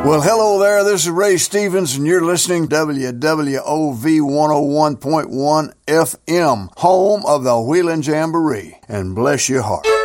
Well, hello there. This is Ray Stevens, and you're listening to WWOV 101.1 FM, home of the Wheeling Jamboree. And bless your heart.